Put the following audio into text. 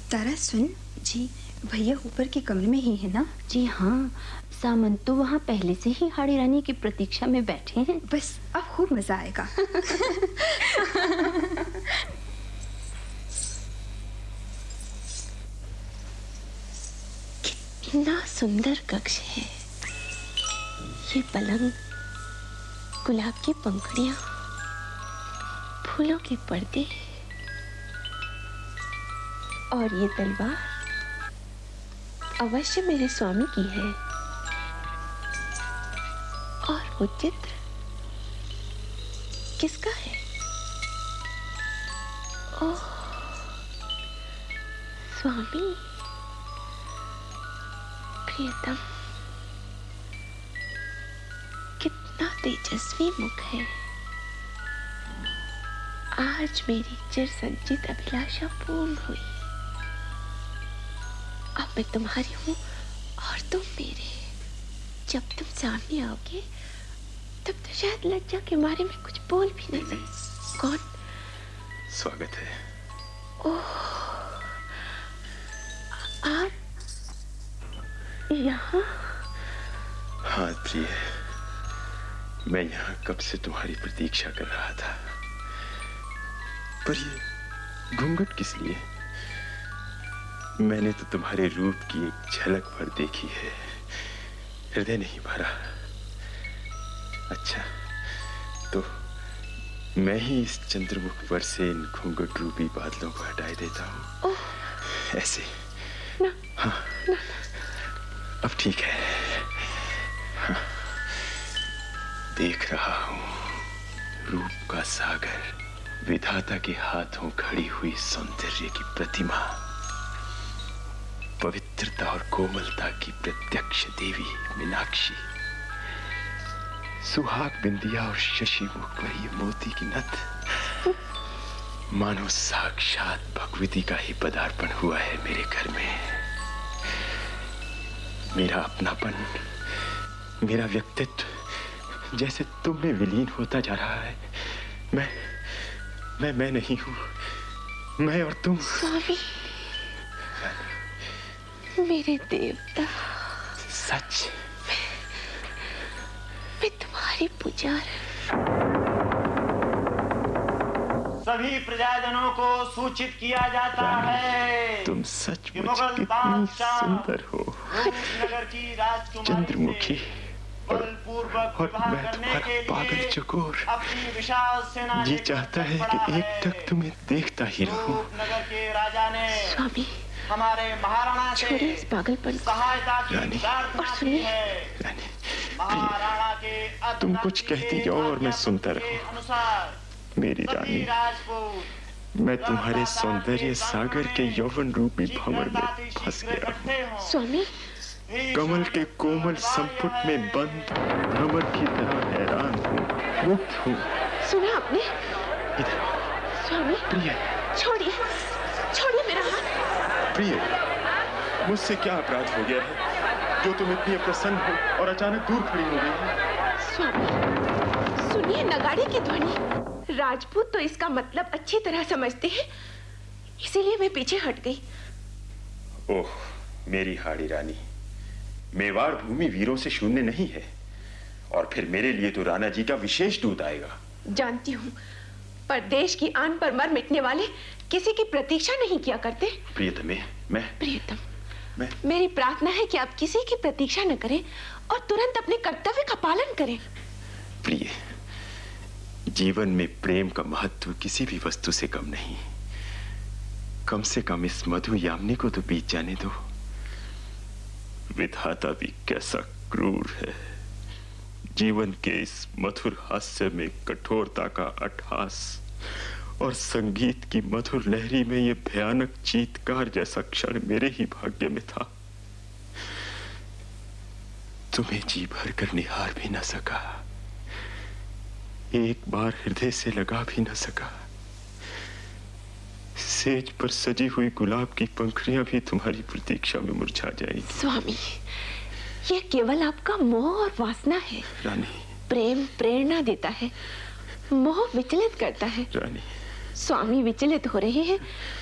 तारा सुन। जी। भैया ऊपर के कमरे में ही है ना? जी हाँ, सामंत तो वहाँ पहले से ही हाड़ी रानी की प्रतीक्षा में बैठे हैं। बस अब खूब मजा आएगा। कितना सुंदर कक्ष है ये। पलंग, गुलाब की पंखुड़ियां, फूलों के पर्दे और ये तलवार अवश्य मेरे स्वामी की है। और वो चित्र किसका है? ओह, स्वामी, प्रियतम, कितना तेजस्वी मुख है। आज मेरी चिर संचित अभिलाषा पूर्ण हुई। अब मैं तुम्हारी हूँ और तुम मेरे। जब तुम सामने आओगे तब तो शायद लज्जा के मारे में कुछ बोल भी नहीं सकती। कौन? स्वागत है। ओह, आप यहाँ? हाँ प्रिय, मैं यहाँ कब से तुम्हारी प्रतीक्षा कर रहा था। पर ये घूंघट किस लिए? मैंने तो तुम्हारे रूप की एक झलक भर देखी है, हृदय नहीं भरा। अच्छा, तो मैं ही इस चंद्रमुख पर से इन घूंघट रूपी बादलों को हटाए देता हूँ। ऐसे ना, हाँ ना। अब ठीक है। हाँ, देख रहा हूँ रूप का सागर, विधाता के हाथों खड़ी हुई सौंदर्य की प्रतिमा, पवित्रता और कोमलता की प्रत्यक्ष देवी मीनाक्षी, सुहाग बिंदिया और शशि मुख पर ये मोती की नथ, मानो साक्षात भगवती का ही पदार्पण हुआ है मेरे घर में। मेरा अपनापन, मेरा व्यक्तित्व जैसे तुम में विलीन होता जा रहा है। मैं नहीं हूं, मैं और तुम। स्वामी, मेरे देवता, सच मैं तुम्हारी पुजारी। सभी प्रजाजनों को सूचित किया जाता है तुम सचमुच कितनी सुंदर हो, नगर की राजकुमारी चंद्रमुखी, और मैं तुम्हारा पागल चकोर। अपनी विशाल सेना जी चाहता है कि एक टक तुम्हें देखता ही रहूं। नगर के राजा ने स्वामी, हमारे महाराणा से छोड़िए इस पागलपन को। सहायता की रानी, प्रार्थना और की सुनिए। है। रानी, महाराणा के तुम कुछ कहती जाओ और मैं सुनता रहूं। अनुसार मेरी रानी, मैं तुम्हारे सौंदर्य सागर के यौवन रूपी भंवर में फंस गया हूँ। स्वामी, कमल के कोमल संपुट में बंद भ्रमर की तरह हैरान हूँ, मुक्त हूँ। सुना आपने? इधर स्वामी, प्रिय, छोड़िए, छोड़िए मेरा हाथ। प्रिय, मुझसे क्या अपराध हो गया है जो तुम इतनी अप्रसन्न हो और अचानक दूर खड़ी हो गई हो? स्वामी, सुनिए नगाड़े की ध्वनि। राजपूत तो इसका मतलब अच्छी तरह समझते हैं, इसीलिए मैं पीछे हट गई। ओह मेरी हाड़ी रानी, मेवाड़ भूमि वीरों से शून्य नहीं है, और फिर मेरे लिए तो राणा जी का विशेष दूत आएगा। जानती हूँ, पर देश की आन पर मर मिटने वाले किसी की प्रतीक्षा नहीं किया करते। प्रियतम, प्रियतम, मैं मेरी प्रार्थना है कि आप किसी की प्रतीक्षा न करें और तुरंत अपने कर्तव्य का पालन करें। प्रिय, जीवन में प्रेम का महत्व किसी भी वस्तु से कम नहीं। कम से कम इस मधु यामिनी को तो बीत जाने दो। विधाता भी कैसा क्रूर है। जीवन के इस मधुर हास्य में कठोरता का अट्टहास, और संगीत की मधुर लहरी में ये भयानक चीत्कार जैसा क्षण मेरे ही भाग्य में था। तुम्हें जी भर कर निहार भी न सका, एक बार हृदय से लगा भी न सका। सेज पर सजी हुई गुलाब की पंखुड़ियां भी तुम्हारी प्रतीक्षा में मुरझा जाएंगी। स्वामी, यह केवल आपका मोह और वासना है। रानी, प्रेम प्रेरणा देता है, मोह विचलित करता है। रानी, स्वामी विचलित हो रहे हैं